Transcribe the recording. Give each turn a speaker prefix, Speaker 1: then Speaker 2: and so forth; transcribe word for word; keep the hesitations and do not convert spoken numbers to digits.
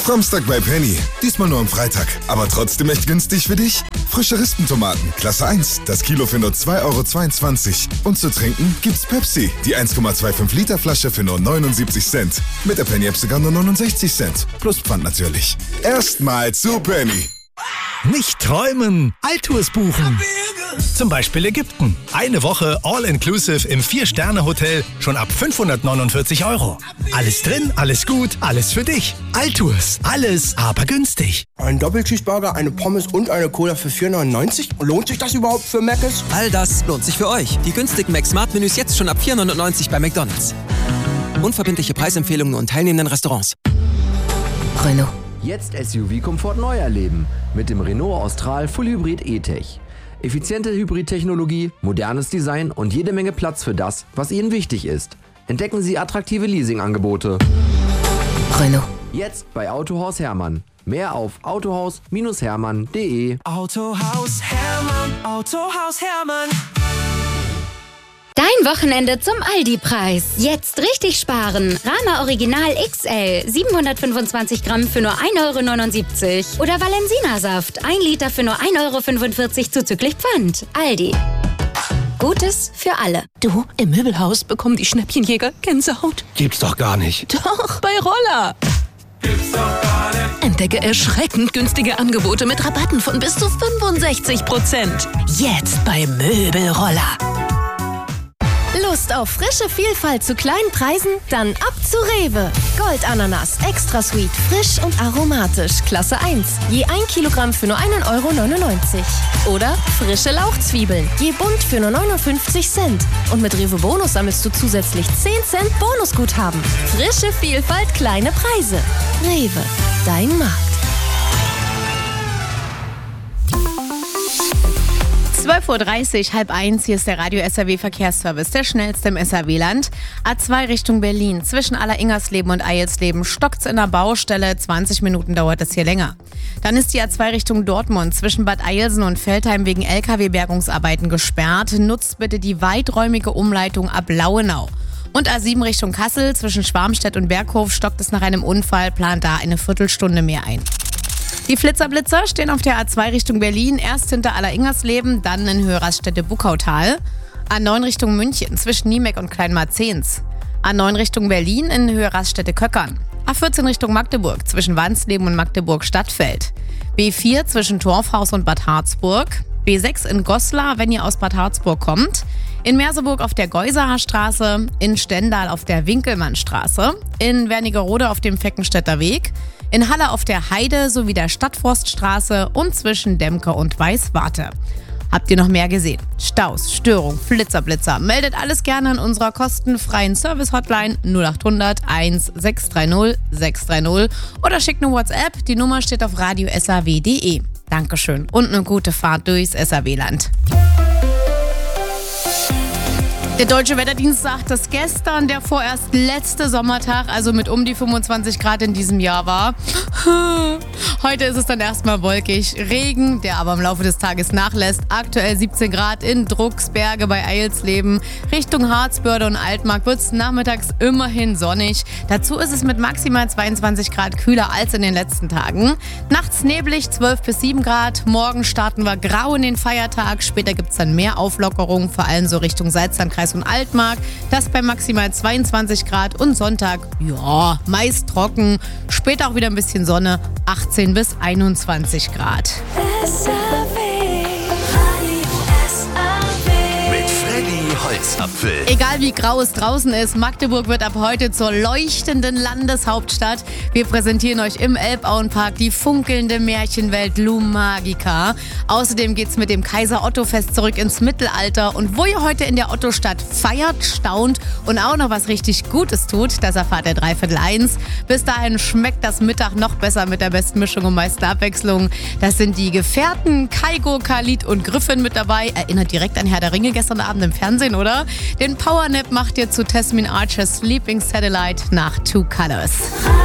Speaker 1: Samstag bei Penny. Diesmal nur am Freitag. Aber trotzdem echt günstig für dich? Frische Rispentomaten, Klasse eins. Das Kilo für nur zwei Euro zweiundzwanzig. Und zu trinken gibt's Pepsi. Die eins Komma fünfundzwanzig Liter Flasche für nur neunundsiebzig Cent. Mit der Penny-App sogar nur neunundsechzig Cent. Plus Pfand natürlich. Erstmal zu Penny.
Speaker 2: Nicht träumen, Alltours buchen. Zum Beispiel Ägypten. Eine Woche All-Inclusive im Vier-Sterne-Hotel schon ab fünfhundertneunundvierzig Euro. Alles drin, alles gut, alles für dich. Alltours, alles aber günstig.
Speaker 3: Ein Doppelcheeseburger, eine Pommes und eine Cola für vier neunundneunzig? Lohnt sich das überhaupt für Mc's?
Speaker 4: All das lohnt sich für euch. Die günstigen Mac-Smart-Menüs jetzt schon ab vier neunundneunzig bei McDonald's. Unverbindliche Preisempfehlungen und teilnehmenden Restaurants.
Speaker 5: Renault.
Speaker 6: Jetzt S U V-Komfort neu erleben mit dem Renault Austral Full Hybrid E-Tech. Effiziente Hybrid-Technologie, modernes Design und jede Menge Platz für das, was Ihnen wichtig ist. Entdecken Sie attraktive Leasingangebote.
Speaker 5: Renault.
Speaker 6: Jetzt bei Autohaus Hermann. Mehr auf autohaus Hermann punkt de.
Speaker 7: Autohaus Hermann, Autohaus Hermann.
Speaker 8: Dein Wochenende zum Aldi-Preis. Jetzt richtig sparen. Rama Original X L, siebenhundertfünfundzwanzig Gramm für nur ein Euro neunundsiebzig. Oder Valensina-Saft, ein Liter für nur ein Euro fünfundvierzig zuzüglich Pfand. Aldi. Gutes für alle.
Speaker 5: Du, im Möbelhaus bekommen die Schnäppchenjäger Gänsehaut.
Speaker 2: Gibt's doch gar nicht.
Speaker 5: Doch, bei Roller.
Speaker 7: Gibt's doch gar nicht.
Speaker 5: Entdecke erschreckend günstige Angebote mit Rabatten von bis zu fünfundsechzig Prozent. Jetzt bei Möbelroller.
Speaker 9: Lust auf frische Vielfalt zu kleinen Preisen? Dann ab zu Rewe. Goldananas, extra sweet, frisch und aromatisch, Klasse eins. Je ein Kilogramm für nur ein Euro neunundneunzig. Oder frische Lauchzwiebeln, je bunt für nur neunundfünfzig Cent. Und mit Rewe Bonus sammelst du zusätzlich zehn Cent Bonusguthaben. Frische Vielfalt, kleine Preise. Rewe, dein Markt.
Speaker 10: zwölf Uhr dreißig, halb eins, hier ist der Radio S R W Verkehrsservice, der schnellste im S R W-Land. A zwei Richtung Berlin, zwischen Aller-Ingersleben und Eilsleben stockt's in der Baustelle, zwanzig Minuten dauert es hier länger. Dann ist die A zwei Richtung Dortmund, zwischen Bad Eilsen und Veltheim wegen L K W-Bergungsarbeiten gesperrt. Nutzt bitte die weiträumige Umleitung ab Lauenau. Und A sieben Richtung Kassel, zwischen Schwarmstedt und Berghof stockt es nach einem Unfall, plant da eine Viertelstunde mehr ein. Die Flitzerblitzer stehen auf der A zwei Richtung Berlin, erst hinter Aller-Ingersleben, dann in Hörersstätte-Buckautal. A neun Richtung München, zwischen Niemek und Kleinmarzens. A neun Richtung Berlin in Hörersstätte-Köckern. A vierzehn Richtung Magdeburg, zwischen Wansleben und Magdeburg-Stadtfeld. B vier zwischen Torfhaus und Bad Harzburg. B sechs in Goslar, wenn ihr aus Bad Harzburg kommt. In Merseburg auf der Geusaer Straße. In Stendal auf der Winkelmannstraße. In Wernigerode auf dem Feckenstädter Weg. In Halle auf der Heide sowie der Stadtforststraße und zwischen Demke und Weißwarte. Habt ihr noch mehr gesehen? Staus, Störung, Flitzerblitzer. Meldet alles gerne an unserer kostenfreien Service-Hotline null acht hundert eins sechs drei null sechs drei null oder schickt eine WhatsApp. Die Nummer steht auf radio s r w punkt de. Dankeschön und eine gute Fahrt durchs S R W-Land. Der Deutsche Wetterdienst sagt, dass gestern der vorerst letzte Sommertag, also mit um die fünfundzwanzig Grad in diesem Jahr war. Heute ist es dann erstmal wolkig. Regen, der aber im Laufe des Tages nachlässt. Aktuell siebzehn Grad in Drucksberge bei Eilsleben. Richtung Harzbörde und Altmark wird es nachmittags immerhin sonnig. Dazu ist es mit maximal zweiundzwanzig Grad kühler als in den letzten Tagen. Nachts neblig, zwölf bis sieben Grad. Morgen starten wir grau in den Feiertag. Später gibt es dann mehr Auflockerungen, vor allem so Richtung Salzlandkreis und Altmark. Das bei maximal zweiundzwanzig Grad und Sonntag, ja, meist trocken. Später auch wieder ein bisschen Sonne, achtzehn bis einundzwanzig Grad.
Speaker 7: S R W.
Speaker 2: Mit Freddy Holzapfel.
Speaker 10: Egal wie grau es draußen ist, Magdeburg wird ab heute zur leuchtenden Landeshauptstadt. Wir präsentieren euch im Elbauenpark die funkelnde Märchenwelt Lumagica. Außerdem geht's mit dem Kaiser-Otto-Fest zurück ins Mittelalter. Und wo ihr heute in der Otto-Stadt feiert, staunt und auch noch was richtig Gutes tut, das erfahrt ihr dreiviertel eins. Bis dahin schmeckt das Mittag noch besser mit der besten Mischung und meisten Abwechslung. Das sind die Gefährten Kaigo, Khalid und Griffin mit dabei. Erinnert direkt an Herr der Ringe gestern Abend im Fernsehen, oder? Den Powernap macht ihr zu Tasmin Archers Sleeping Satellite nach Two Colors.